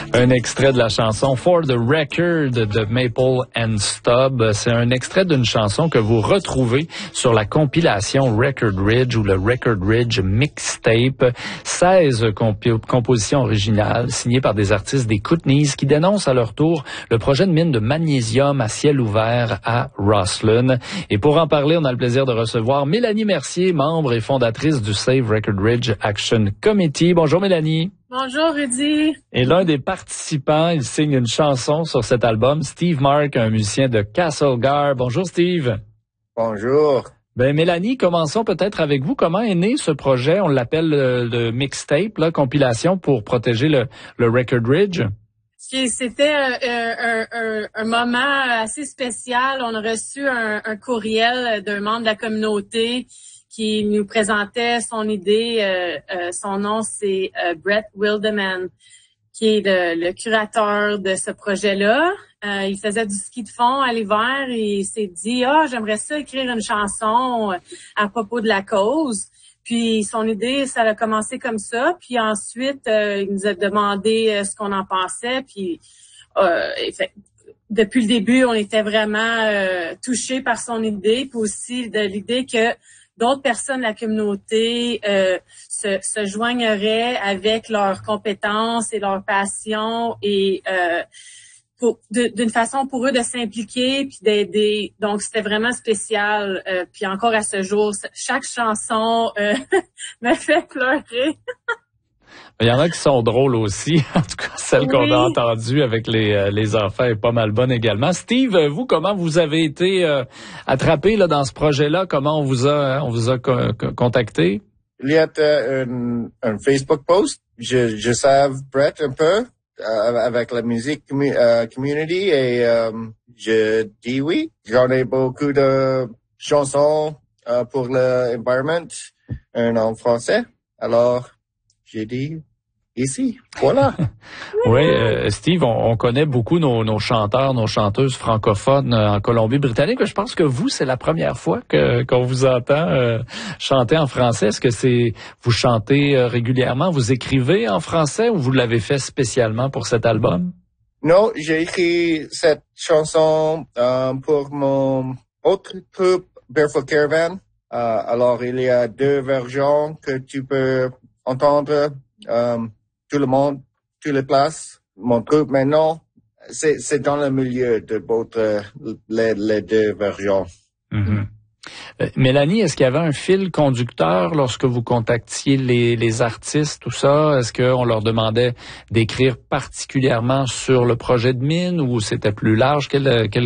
Un extrait de la chanson For the Record de Maple and Stubb. C'est un extrait d'une chanson que vous retrouvez sur la compilation Record Ridge ou le Record Ridge Mixtape. 16 compositions originales signées par des artistes des Kootenays qui dénoncent à leur tour le projet de mine de magnésium à ciel ouvert à Rosslyn. Et pour en parler, on a le plaisir de recevoir Mélanie Mercier, membre et fondatrice du Save Record Ridge Action Committee. Bonjour Mélanie. Bonjour Rudy. Et l'un des participants, il signe une chanson sur cet album, Steve Mark, un musicien de Castlegar. Bonjour Steve. Bonjour. Mélanie, commençons peut-être avec vous. Comment est né ce projet? On l'appelle le mixtape, là, compilation pour protéger le Record Ridge. C'était un moment assez spécial. On a reçu un courriel d'un membre de la communauté qui nous présentait son idée. Son nom, c'est Brett Wilderman, qui est le curateur de ce projet-là. Il faisait du ski de fond à l'hiver et il s'est dit « j'aimerais ça écrire une chanson à propos de la cause ». Puis son idée, ça a commencé comme ça. Puis ensuite, il nous a demandé ce qu'on en pensait. Puis depuis le début, on était vraiment touchés par son idée, puis aussi de l'idée que d'autres personnes de la communauté se joigneraient avec leurs compétences et leurs passions et d'une façon pour eux de s'impliquer puis d'aider. Donc c'était vraiment spécial. Puis encore à ce jour, chaque chanson me fait pleurer. Il y en a qui sont drôles aussi. En tout cas, celle qu'on a entendue avec les enfants est pas mal bonne également. Steve, vous, comment vous avez été attrapé là dans ce projet-là? Comment on vous a contacté? Il y a un Facebook post. Je savais Brett un peu avec la musique community et je dis oui. J'en ai beaucoup de chansons pour l'environnement en français. Alors, j'ai dit ici, voilà. Oui, Steve, on connaît beaucoup nos chanteurs, nos chanteuses francophones en Colombie-Britannique. Je pense que vous, c'est la première fois qu'on vous entend chanter en français. Est-ce que vous chantez régulièrement, vous écrivez en français ou vous l'avez fait spécialement pour cet album? Non, j'ai écrit cette chanson pour mon autre groupe, Barefoot Caravan. Alors, il y a 2 versions que tu peux entendre. Tout le monde, toutes les places. Mon groupe maintenant, c'est dans le milieu de les 2 versions. Mm-hmm. Mélanie, est-ce qu'il y avait un fil conducteur lorsque vous contactiez les artistes, tout ça? Est-ce qu'on leur demandait d'écrire particulièrement sur le projet de mine ou c'était plus large? Quel